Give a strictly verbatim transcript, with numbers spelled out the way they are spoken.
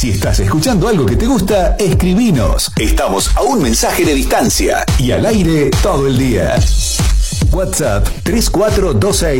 Si estás escuchando algo que te gusta, escribinos. Estamos a un mensaje de distancia y al aire todo el día. WhatsApp tres cuatro dos seis